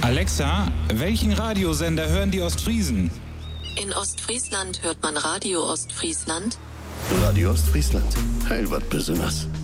Alexa, welchen Radiosender hören die Ostfriesen? In Ostfriesland hört man Radio Ostfriesland. Radio Ostfriesland, heil wat Besonderes.